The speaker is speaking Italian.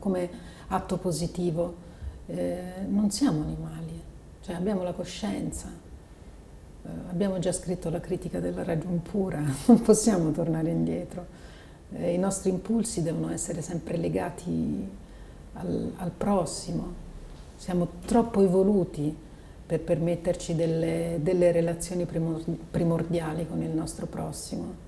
come atto positivo. Non siamo animali, cioè abbiamo la coscienza, abbiamo già scritto la critica della ragion pura, non possiamo tornare indietro. I nostri impulsi devono essere sempre legati al prossimo, siamo troppo evoluti per permetterci delle relazioni primordiali con il nostro prossimo.